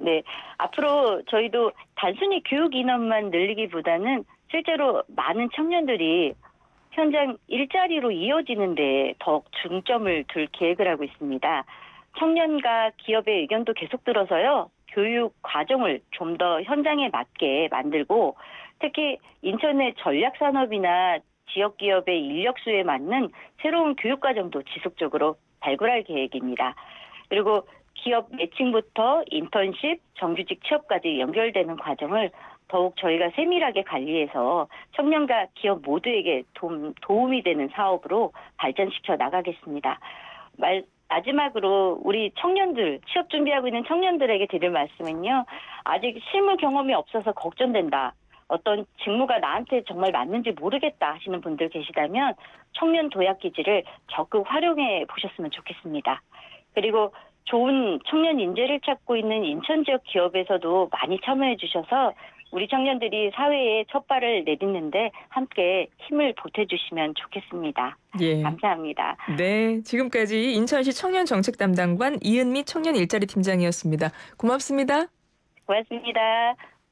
네. 앞으로 저희도 단순히 교육 인원만 늘리기보다는 실제로 많은 청년들이 현장 일자리로 이어지는 데 더욱 중점을 둘 계획을 하고 있습니다. 청년과 기업의 의견도 계속 들어서요. 교육 과정을 좀 더 현장에 맞게 만들고 특히 인천의 전략산업이나 지역 기업의 인력수에 맞는 새로운 교육 과정도 지속적으로 발굴할 계획입니다. 그리고 기업 매칭부터 인턴십, 정규직 취업까지 연결되는 과정을 더욱 저희가 세밀하게 관리해서 청년과 기업 모두에게 도움이 되는 사업으로 발전시켜 나가겠습니다. 마지막으로 우리 청년들, 취업 준비하고 있는 청년들에게 드릴 말씀은요. 아직 실무 경험이 없어서 걱정된다. 어떤 직무가 나한테 정말 맞는지 모르겠다 하시는 분들 계시다면 청년 도약 기지를 적극 활용해 보셨으면 좋겠습니다. 그리고 좋은 청년 인재를 찾고 있는 인천 지역 기업에서도 많이 참여해 주셔서 우리 청년들이 사회에 첫 발을 내딛는데 함께 힘을 보태주시면 좋겠습니다. 예. 감사합니다. 네, 지금까지 인천시 청년정책담당관 이은미 청년 일자리 팀장이었습니다. 고맙습니다. 고맙습니다.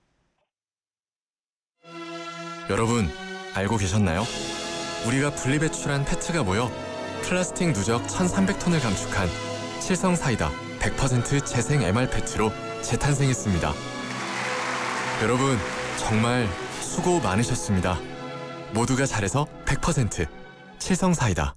여러분, 알고 계셨나요? 우리가 분리배출한 페트가 모여 플라스틱 누적 1,300톤을 감축한 칠성사이다 100% 재생 MR 페트로 재탄생했습니다. 여러분, 정말 수고 많으셨습니다. 모두가 잘해서 100% 칠성사이다.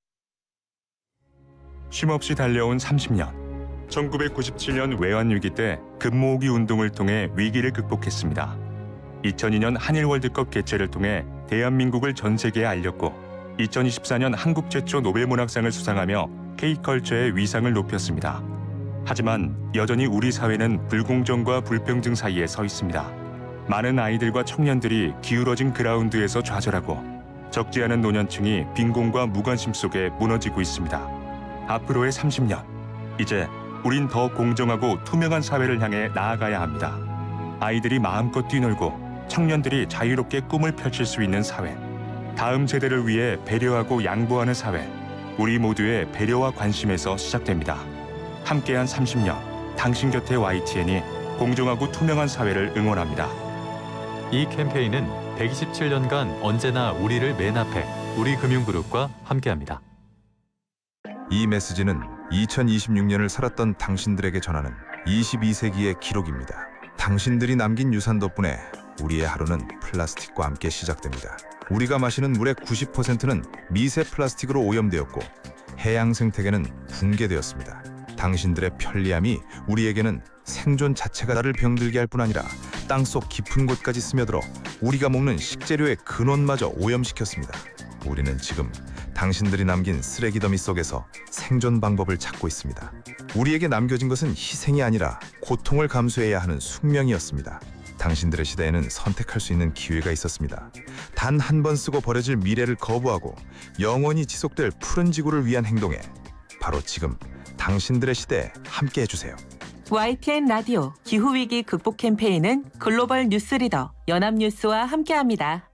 쉼없이 달려온 30년. 1997년 외환위기 때 금모으기 운동을 통해 위기를 극복했습니다. 2002년 한일 월드컵 개최를 통해 대한민국을 전 세계에 알렸고 2024년 한국 최초 노벨문학상을 수상하며 K컬처의 위상을 높였습니다. 하지만 여전히 우리 사회는 불공정과 불평등 사이에 서 있습니다. 많은 아이들과 청년들이 기울어진 그라운드에서 좌절하고 적지 않은 노년층이 빈곤과 무관심 속에 무너지고 있습니다. 앞으로의 30년, 이제 우린 더 공정하고 투명한 사회를 향해 나아가야 합니다. 아이들이 마음껏 뛰놀고 청년들이 자유롭게 꿈을 펼칠 수 있는 사회, 다음 세대를 위해 배려하고 양보하는 사회, 우리 모두의 배려와 관심에서 시작됩니다. 함께한 30년, 당신 곁에 YTN이 공정하고 투명한 사회를 응원합니다. 이 캠페인은 127년간 언제나 우리를 맨 앞에 우리금융그룹과 함께합니다. 이 메시지는 2026년을 살았던 당신들에게 전하는 22세기의 기록입니다. 당신들이 남긴 유산 덕분에 우리의 하루는 플라스틱과 함께 시작됩니다. 우리가 마시는 물의 90%는 미세 플라스틱으로 오염되었고 해양 생태계는 붕괴되었습니다. 당신들의 편리함이 우리에게는 생존 자체가 나를 병들게 할 뿐 아니라 땅속 깊은 곳까지 스며들어 우리가 먹는 식재료의 근원마저 오염시켰습니다. 우리는 지금 당신들이 남긴 쓰레기 더미 속에서 생존 방법을 찾고 있습니다. 우리에게 남겨진 것은 희생이 아니라 고통을 감수해야 하는 숙명이었습니다. 당신들의 시대에는 선택할 수 있는 기회가 있었습니다. 단 한 번 쓰고 버려질 미래를 거부하고 영원히 지속될 푸른 지구를 위한 행동에 바로 지금 당신들의 시대에 함께 해주세요. YTN 라디오 기후위기 극복 캠페인은 글로벌 뉴스리더 연합뉴스와 함께합니다.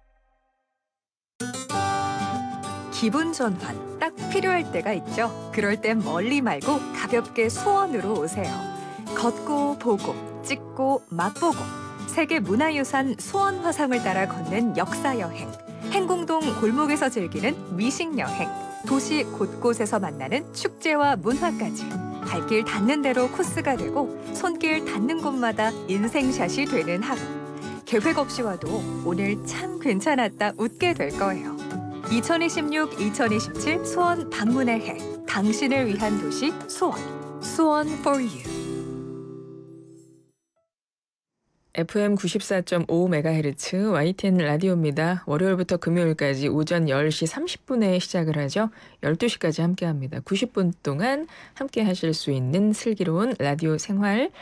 기분 전환 딱 필요할 때가 있죠. 그럴 땐 멀리 말고 가볍게 수원으로 오세요. 걷고 보고 찍고 맛보고 세계문화유산 수원 화성을 따라 걷는 역사여행, 행궁동 골목에서 즐기는 미식여행, 도시 곳곳에서 만나는 축제와 문화까지 발길 닿는 대로 코스가 되고 손길 닿는 곳마다 인생샷이 되는 하루. 계획 없이 와도 오늘 참 괜찮았다 웃게 될 거예요. 2026-2027 수원 방문의 해, 당신을 위한 도시 수원, 수원 for you. FM 94.5MHz YTN 라디오입니다. 월요일부터 금요일까지 오전 10시 30분에 시작을 하죠. 12시까지 함께합니다. 90분 동안 함께 하실 수 있는 슬기로운 라디오 생활.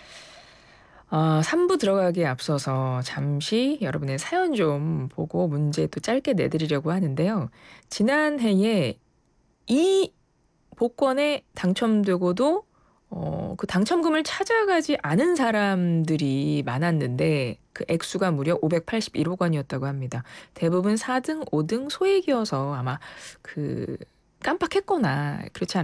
3부 들어가기에 앞서서 잠시 여러분의 사연 좀 보고 문제 또 짧게 내드리려고 하는데요. 지난해에 이 복권에 당첨되고도 그 당첨금을 찾아가지 않은 사람들이 많았는데 그 액수가 무려 581억 원이었다고 합니다. 대부분 4등, 5등 소액이어서 아마 깜빡했거나 그렇지 않을까